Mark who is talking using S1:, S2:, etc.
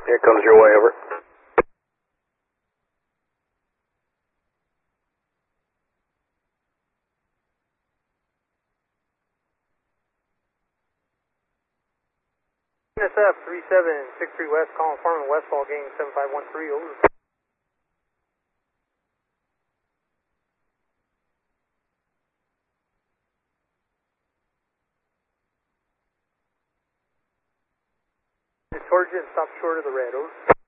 S1: Here comes your way, over.
S2: NSF 3763 West, calling Farming Westfall, gang 7513, over. Towards you and stop short of the red, over.